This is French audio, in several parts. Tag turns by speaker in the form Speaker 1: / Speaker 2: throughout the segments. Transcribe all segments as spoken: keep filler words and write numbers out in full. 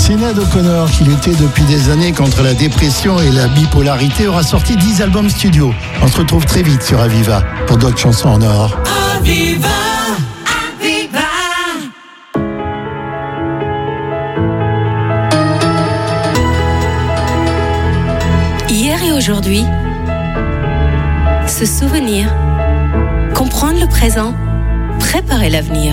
Speaker 1: Sinéad O'Connor, qui luttait depuis des années contre la dépression et la bipolarité, aura sorti dix albums studio. On se retrouve très vite sur Aviva pour d'autres chansons en or.
Speaker 2: Aviva, Aviva.
Speaker 3: Hier et aujourd'hui, se souvenir, comprendre le présent, préparer l'avenir.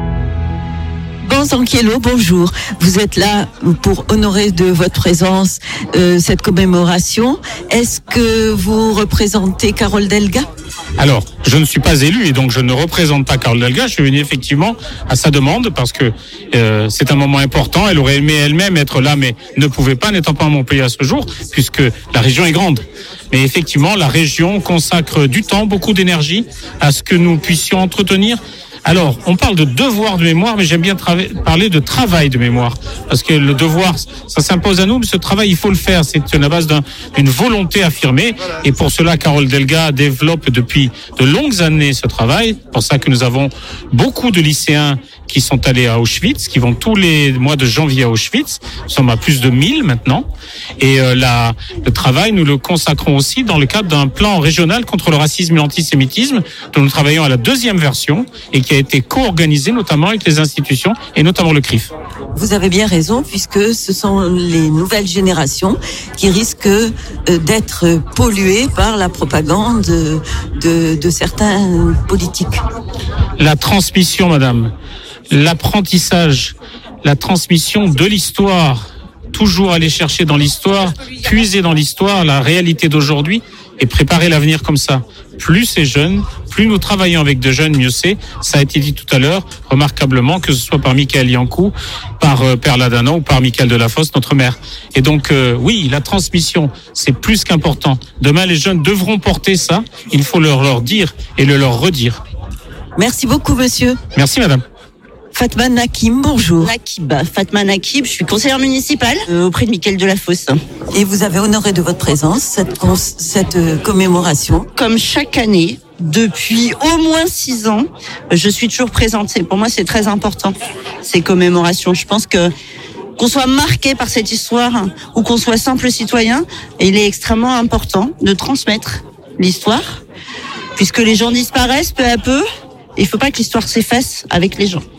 Speaker 4: Banzanquiello, bonjour. Vous êtes là pour honorer de votre présence euh, cette commémoration. Est-ce que vous représentez Carole Delga ?
Speaker 5: Alors, je ne suis pas élu et donc je ne représente pas Carole Delga. Je suis venu effectivement à sa demande parce que euh, c'est un moment important. Elle aurait aimé elle-même être là, mais ne pouvait pas, n'étant pas à Montpellier à ce jour, puisque la région est grande. Mais effectivement, la région consacre du temps, beaucoup d'énergie à ce que nous puissions entretenir. Alors, on parle de devoir de mémoire, mais j'aime bien trava- parler de travail de mémoire. Parce que le devoir, ça s'impose à nous, mais ce travail, il faut le faire. C'est à la base d'un, d'une volonté affirmée. Et pour cela, Carole Delga développe depuis de longues années ce travail. C'est pour ça que nous avons beaucoup de lycéens qui sont allés à Auschwitz, qui vont tous les mois de janvier à Auschwitz. Nous sommes à plus de mille maintenant. Et euh, la, le travail, nous le consacrons aussi dans le cadre d'un plan régional contre le racisme et l'antisémitisme, dont nous travaillons à la deuxième version et qui a été co-organisé notamment avec les institutions et notamment le C R I F.
Speaker 4: Vous avez bien raison, puisque ce sont les nouvelles générations qui risquent euh, d'être polluées par la propagande de, de, de certains politiques.
Speaker 5: La transmission, madame, l'apprentissage, la transmission de l'histoire, toujours aller chercher dans l'histoire, puiser dans l'histoire la réalité d'aujourd'hui et préparer l'avenir comme ça. Plus c'est jeune, plus nous travaillons avec de jeunes, mieux c'est. Ça a été dit tout à l'heure, remarquablement, que ce soit par Michael Yankou, par euh, Père Ladana ou par Michael Delafosse, notre maire. Et donc, euh, oui, la transmission, c'est plus qu'important. Demain, les jeunes devront porter ça. Il faut leur, leur dire et le leur redire.
Speaker 4: Merci beaucoup, monsieur.
Speaker 5: Merci, madame.
Speaker 4: Fatma Nakim, bonjour.
Speaker 6: Nakib, Fatma Nakib, je suis conseillère municipale euh, auprès de Michael Delafosse.
Speaker 4: Et vous avez honoré de votre présence cette, cons- cette euh, commémoration.
Speaker 6: Comme chaque année, depuis au moins six ans, je suis toujours présente. Et pour moi, c'est très important, ces commémorations. Je pense que qu'on soit marqué par cette histoire ou qu'on soit simple citoyen, il est extrêmement important de transmettre l'histoire, puisque les gens disparaissent peu à peu. Il ne faut pas que l'histoire s'efface avec les gens.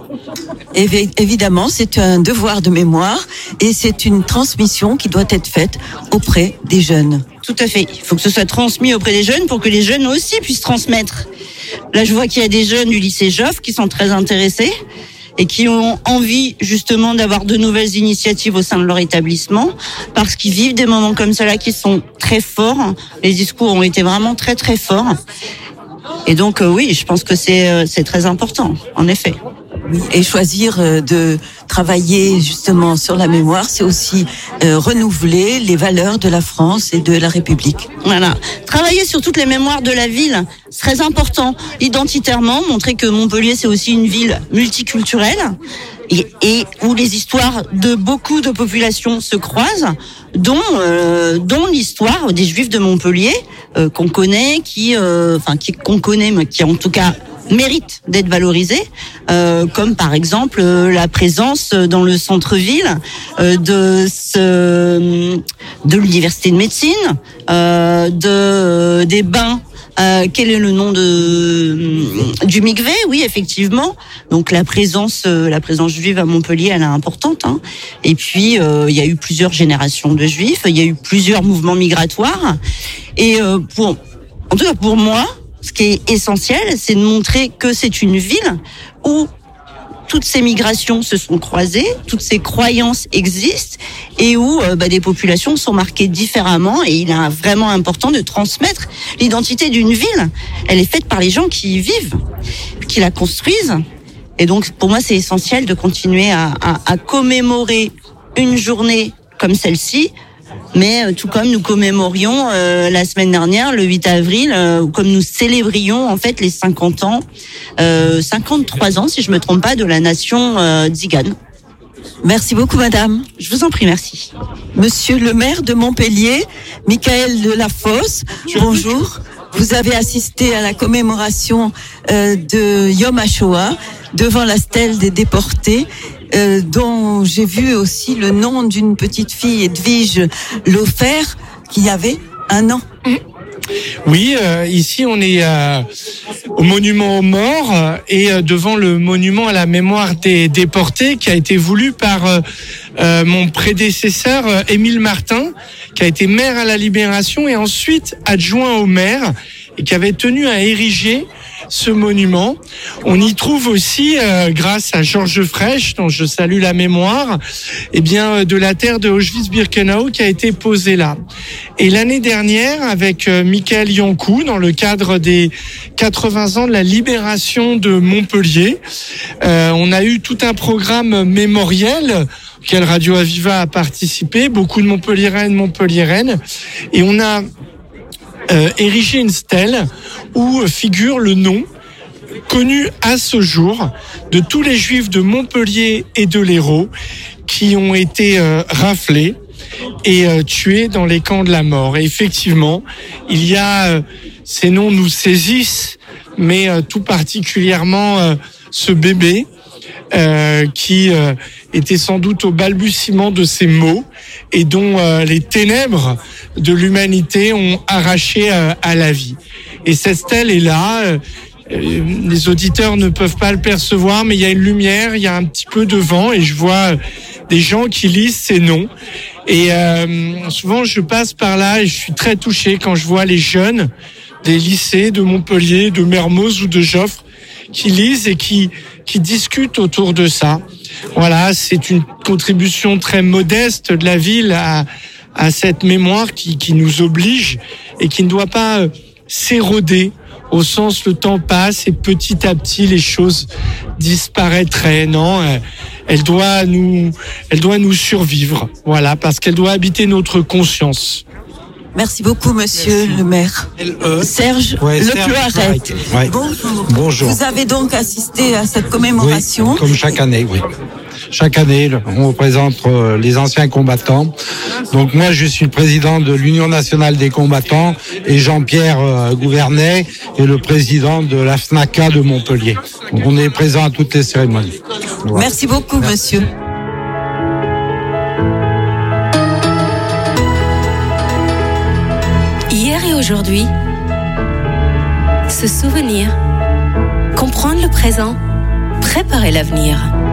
Speaker 4: Évi- Évidemment, c'est un devoir de mémoire et c'est une transmission qui doit être faite auprès des jeunes.
Speaker 6: Tout à fait. Il faut que ce soit transmis auprès des jeunes pour que les jeunes aussi puissent transmettre. Là, je vois qu'il y a des jeunes du lycée Joffre qui sont très intéressés et qui ont envie justement d'avoir de nouvelles initiatives au sein de leur établissement parce qu'ils vivent des moments comme cela qui sont très forts. Les discours ont été vraiment très très forts. Et donc euh, oui, je pense que c'est euh, c'est très important, en effet.
Speaker 4: Et choisir euh, de travailler justement sur la mémoire, c'est aussi euh, renouveler les valeurs de la France et de la République.
Speaker 6: Voilà. Travailler sur toutes les mémoires de la ville, c'est très important. Identitairement, montrer que Montpellier, c'est aussi une ville multiculturelle et, et où les histoires de beaucoup de populations se croisent, dont euh, dont l'histoire des Juifs de Montpellier euh, qu'on connaît, qui euh, enfin qui qu'on connaît, mais qui en tout cas mérite d'être valorisé, euh, comme par exemple euh, la présence dans le centre-ville euh, de ce, de l'université de médecine, euh, de euh, des bains. Euh, quel est le nom de du Mikvé? Oui, effectivement. Donc la présence, euh, la présence juive à Montpellier, elle est importante. Hein. Et puis euh, il y a eu plusieurs générations de juifs, il y a eu plusieurs mouvements migratoires. Et euh, pour, en tout cas pour moi, ce qui est essentiel, c'est de montrer que c'est une ville où toutes ces migrations se sont croisées, toutes ces croyances existent et où euh, bah, des populations sont marquées différemment. Et il est vraiment important de transmettre l'identité d'une ville. Elle est faite par les gens qui y vivent, qui la construisent. Et donc, pour moi, c'est essentiel de continuer à, à, à commémorer une journée comme celle-ci. Mais euh, tout comme nous commémorions euh, la semaine dernière, le huit avril, euh, comme nous célébrions en fait les cinquante ans, euh, cinquante-trois ans si je me trompe pas, de la nation euh, tzigane.
Speaker 4: Merci beaucoup, madame.
Speaker 6: Je vous en prie, merci.
Speaker 4: Monsieur le maire de Montpellier, Michael Delafosse, bonjour. Vous avez assisté à la commémoration euh, de Yom HaShoah devant la stèle des déportés. euh, dont j'ai vu aussi le nom d'une petite fille, Edwige Laufer, qui avait un an.
Speaker 7: Oui, euh, ici on est euh, au monument aux morts euh, et euh, devant le monument à la mémoire des déportés qui a été voulu par euh, euh, mon prédécesseur euh, Émile Martin, qui a été maire à la Libération et ensuite adjoint au maire et qui avait tenu à ériger ce monument. On y trouve aussi, euh, grâce à Georges Frêche, dont je salue la mémoire, eh bien, de la terre de Auschwitz-Birkenau qui a été posée là. Et l'année dernière, avec euh, Michael Yankou, dans le cadre des quatre-vingts ans de la libération de Montpellier, euh, on a eu tout un programme mémoriel auquel Radio Aviva a participé, beaucoup de Montpelliéraines, Montpelliéraines, et on a Euh, ériger une stèle où figure le nom connu à ce jour de tous les Juifs de Montpellier et de l'Hérault qui ont été euh, raflés et euh, tués dans les camps de la mort. Et effectivement, il y a euh, ces noms nous saisissent, mais euh, tout particulièrement euh, ce bébé euh, qui euh, était sans doute au balbutiement de ces mots et dont euh, les ténèbres de l'humanité ont arraché euh, à la vie. Et cette stèle est là, euh, les auditeurs ne peuvent pas le percevoir, mais il y a une lumière, il y a un petit peu de vent et je vois des gens qui lisent ces noms. Et euh, souvent je passe par là et je suis très touché quand je vois les jeunes des lycées de Montpellier, de Mermoz ou de Joffre qui lisent et qui, qui discutent autour de ça. Voilà, c'est une contribution très modeste de la ville à, à cette mémoire qui, qui nous oblige et qui ne doit pas euh, s'éroder au sens le temps passe et petit à petit les choses disparaîtraient. Non, euh, elle doit nous, elle doit nous survivre. Voilà, parce qu'elle doit habiter notre conscience.
Speaker 4: Merci beaucoup, monsieur Merci. le maire.
Speaker 8: L-E.
Speaker 4: Serge
Speaker 8: ouais,
Speaker 4: Le
Speaker 8: Serge
Speaker 4: Cloarec.
Speaker 8: Ouais.
Speaker 4: Bonjour.
Speaker 8: Bonjour.
Speaker 4: Vous avez donc assisté à cette commémoration.
Speaker 8: Oui, comme chaque année, oui. Chaque année, on représente les anciens combattants. Donc moi, je suis le président de l'Union nationale des combattants et Jean-Pierre euh, Gouvernet est le président de la FNACA de Montpellier. Donc, on est présent à toutes les cérémonies. Voilà.
Speaker 4: Merci beaucoup, Merci. monsieur.
Speaker 3: Hier et aujourd'hui, se souvenir, comprendre le présent, préparer l'avenir.